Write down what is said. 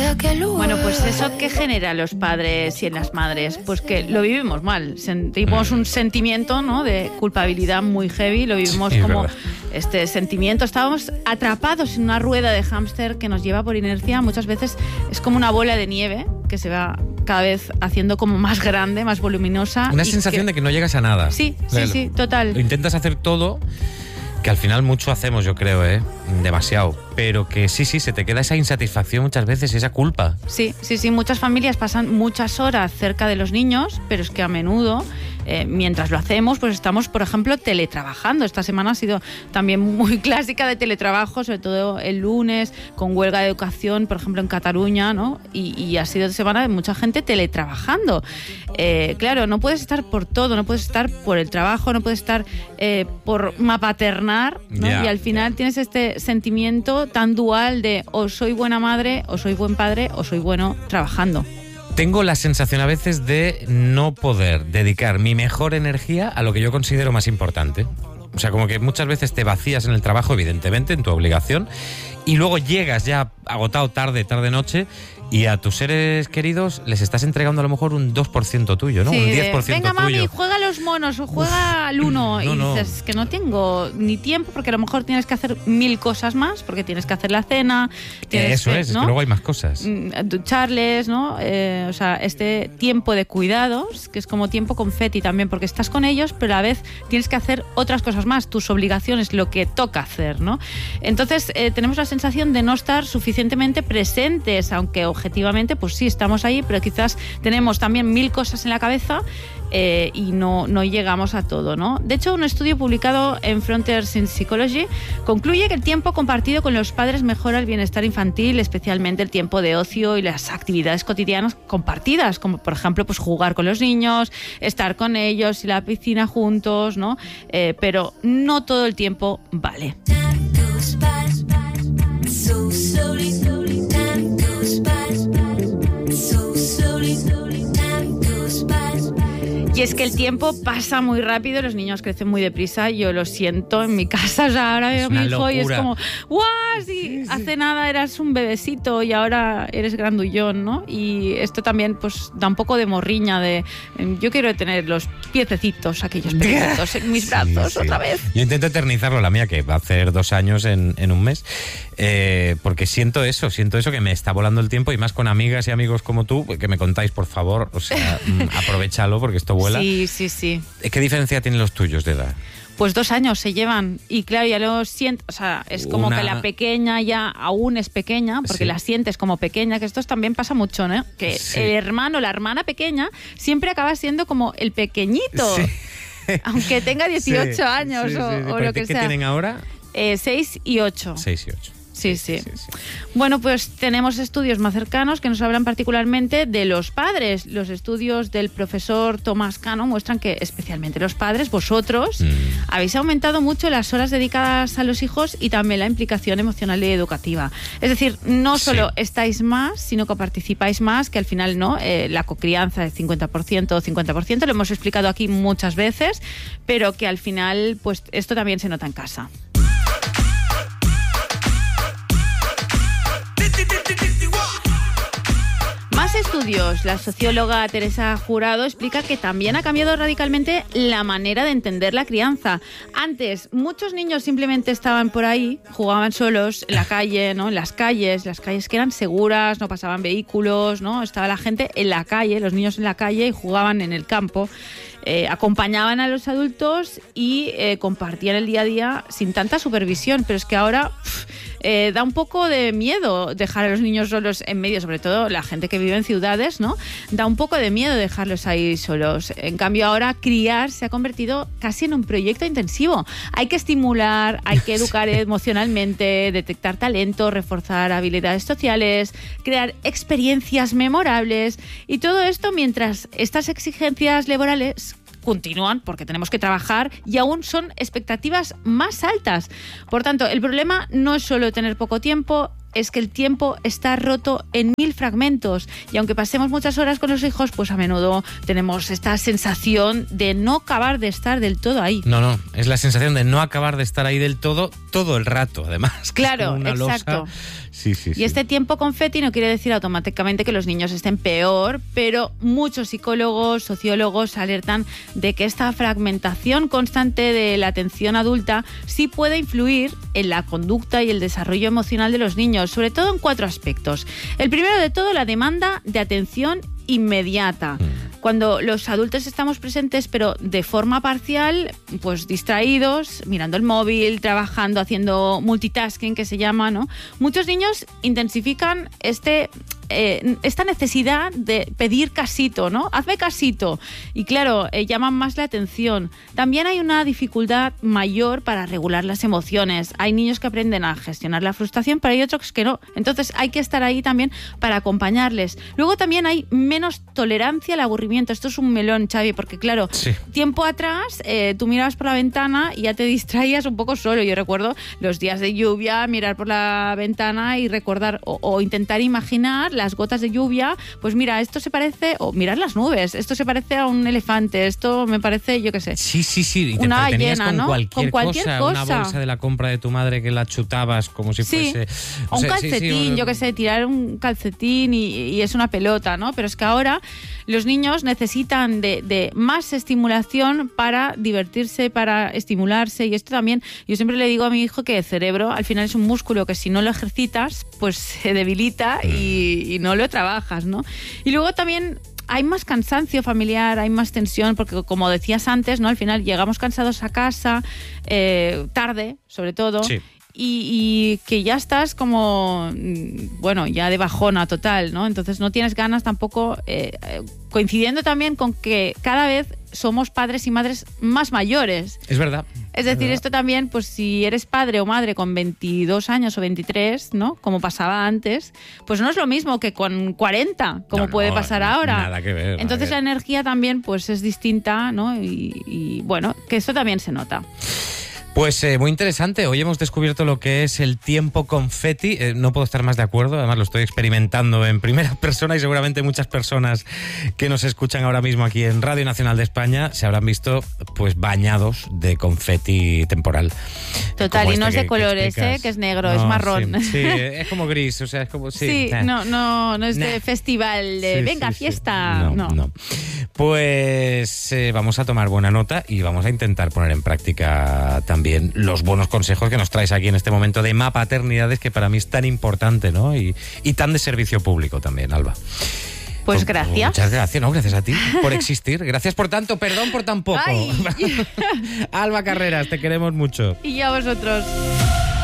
Bueno, pues eso que genera en los padres y en las madres, pues que lo vivimos mal. Sentimos un sentimiento, ¿no?, de culpabilidad muy heavy, lo vivimos como este sentimiento. Estábamos atrapados en una rueda de hámster que nos lleva por inercia. Muchas veces es como una bola de nieve que se va cada vez haciendo como más grande, más voluminosa. Una sensación de que no llegas a nada. Sí, total. Intentas hacer todo, que al final mucho hacemos, yo creo, demasiado. Pero que sí, se te queda esa insatisfacción muchas veces, esa culpa. Sí, muchas familias pasan muchas horas cerca de los niños, pero es que a menudo, mientras lo hacemos, pues estamos, por ejemplo, teletrabajando. Esta semana ha sido también muy clásica de teletrabajo, sobre todo el lunes, con huelga de educación, por ejemplo, en Cataluña, ¿no? Y ha sido semana de mucha gente teletrabajando. Claro, no puedes estar por todo, no puedes estar por el trabajo, no puedes estar por mapaternar, ¿no? Y al final tienes este sentimiento tan dual de o soy buena madre, o soy buen padre, o soy bueno trabajando. Tengo la sensación a veces de no poder dedicar mi mejor energía a lo que yo considero más importante. O sea, como que muchas veces te vacías en el trabajo, evidentemente, en tu obligación, y luego llegas ya agotado noche, y a tus seres queridos les estás entregando a lo mejor un 2% tuyo, ¿no? Sí, un 10% tuyo. Venga, mami, juega a los monos o juega al uno. Y dices que no tengo ni tiempo, porque a lo mejor tienes que hacer 1000 cosas más, porque tienes que hacer la cena. Eso es, ¿no? Es que luego hay más cosas. Ducharles, ¿no? O sea, este tiempo de cuidados, que es como tiempo confeti también, porque estás con ellos, pero a la vez tienes que hacer otras cosas más, tus obligaciones, lo que toca hacer, ¿no? Entonces, tenemos la sensación de no estar suficientemente presentes, aunque objetivamente, pues sí, estamos ahí, pero quizás tenemos también 1000 cosas en la cabeza y no llegamos a todo, ¿no? De hecho, un estudio publicado en Frontiers in Psychology concluye que el tiempo compartido con los padres mejora el bienestar infantil, especialmente el tiempo de ocio y las actividades cotidianas compartidas, como por ejemplo, pues jugar con los niños, estar con ellos, ir a la piscina juntos, ¿no? Pero no todo el tiempo vale. Y es que el tiempo pasa muy rápido, los niños crecen muy deprisa, yo lo siento en mi casa, o sea, ahora veo a mi hijo y es como, ¡guau! Sí, hace nada eras un bebecito y ahora eres grandullón, ¿no? Y esto también pues da un poco de morriña de, yo quiero tener los piececitos, aquellos pequeñitos en mis brazos otra vez. Yo intento eternizarlo, la mía, que va a hacer 2 años en un mes, porque siento eso que me está volando el tiempo, y más con amigas y amigos como tú, que me contáis, por favor, o sea, aprovéchalo porque esto vuela. Sí. ¿Qué diferencia tienen los tuyos de edad? Pues 2 años se llevan, y claro, ya lo siento, o sea, es como que la pequeña ya aún es pequeña, porque la sientes como pequeña, que esto también pasa mucho, ¿no? Que el hermano, la hermana pequeña, siempre acaba siendo como el pequeñito, aunque tenga 18 años o lo que sea. ¿Qué tienen ahora? 6 y 8. 6 y 8. Sí. Bueno, pues tenemos estudios más cercanos que nos hablan particularmente de los padres. Los estudios del profesor Tomás Cano muestran que especialmente los padres, vosotros, habéis aumentado mucho las horas dedicadas a los hijos y también la implicación emocional y educativa. Es decir, no solo estáis más, sino que participáis más, que al final no, la cocrianza es 50% o 50%, lo hemos explicado aquí muchas veces, pero que al final pues esto también se nota en casa. Más estudios. La socióloga Teresa Jurado explica que también ha cambiado radicalmente la manera de entender la crianza. Antes, muchos niños simplemente estaban por ahí, jugaban solos en la calle, ¿no? En las calles que eran seguras, no pasaban vehículos, ¿no? Estaba la gente en la calle, los niños en la calle, y jugaban en el campo. Acompañaban a los adultos y compartían el día a día sin tanta supervisión, pero es que ahora da un poco de miedo dejar a los niños solos en medio, sobre todo la gente que vive en ciudades, ¿no? Da un poco de miedo dejarlos ahí solos. En cambio, ahora criar se ha convertido casi en un proyecto intensivo. Hay que estimular, hay que educar emocionalmente, detectar talento, reforzar habilidades sociales, crear experiencias memorables, y todo esto mientras estas exigencias laborales continúan, porque tenemos que trabajar, y aún son expectativas más altas. Por tanto, el problema no es solo tener poco tiempo, es que el tiempo está roto en 1000 fragmentos y aunque pasemos muchas horas con los hijos, pues a menudo tenemos esta sensación de no acabar de estar del todo ahí. No, es la sensación de no acabar de estar ahí del todo el rato, además. Claro, una exacto. Losa. Sí. Y este tiempo confeti no quiere decir automáticamente que los niños estén peor, pero muchos psicólogos, sociólogos alertan de que esta fragmentación constante de la atención adulta sí puede influir en la conducta y el desarrollo emocional de los niños, sobre todo en 4 aspectos. El primero de todo, la demanda de atención inmediata. Cuando los adultos estamos presentes, pero de forma parcial, pues distraídos, mirando el móvil, trabajando, haciendo multitasking, que se llama, ¿no? Muchos niños intensifican esta necesidad de pedir casito, ¿no? Hazme casito. Y claro, llaman más la atención. También hay una dificultad mayor para regular las emociones. Hay niños que aprenden a gestionar la frustración, pero hay otros que no. Entonces hay que estar ahí también para acompañarles. Luego también hay menos tolerancia al aburrimiento. Esto es un melón, Xavi, porque claro, tiempo atrás tú mirabas por la ventana y ya te distraías un poco solo. Yo recuerdo los días de lluvia, mirar por la ventana y recordar o intentar imaginar las gotas de lluvia, pues mira, esto se parece, o mirar las nubes, esto se parece a un elefante, esto me parece, yo qué sé. Sí, y te una entretenías ballena, con ¿no? cualquier cosa, una bolsa de la compra de tu madre que la chutabas como si fuese... O un calcetín, yo qué sé, tirar un calcetín y es una pelota, ¿no? Pero es que ahora los niños necesitan de más estimulación para divertirse, para estimularse, y esto también, yo siempre le digo a mi hijo que el cerebro al final es un músculo que si no lo ejercitas, pues se debilita y no lo trabajas, ¿no? Y luego también hay más cansancio familiar, hay más tensión, porque como decías antes, ¿no? Al final llegamos cansados a casa, tarde, sobre todo, y que ya estás como, bueno, ya de bajona total, ¿no? Entonces no tienes ganas tampoco, coincidiendo también con que cada vez somos padres y madres más mayores. Es verdad. Es decir, esto también, pues si eres padre o madre con 22 años o 23, ¿no? Como pasaba antes, pues no es lo mismo que con 40, como puede pasar ahora. Nada que ver. Entonces la energía también pues es distinta, ¿no? Y bueno, que esto también se nota. Pues muy interesante. Hoy hemos descubierto lo que es el tiempo confeti. No puedo estar más de acuerdo. Además, lo estoy experimentando en primera persona y seguramente muchas personas que nos escuchan ahora mismo aquí en Radio Nacional de España se habrán visto pues bañados de confeti temporal. Total, y no es de colores, que es negro, es marrón. Sí, es como gris, o sea, es como... No es de festival, de venga, fiesta. No. Pues vamos a tomar buena nota y vamos a intentar poner en práctica también los buenos consejos que nos traes aquí en este momento de Mapaternidades, que para mí es tan importante, ¿no? Y tan de servicio público también, Alba. Pues gracias. Muchas gracias, ¿no? Gracias a ti por existir. Gracias por tanto, perdón por tan poco. Ay. Alba Carreras, te queremos mucho. Y a vosotros.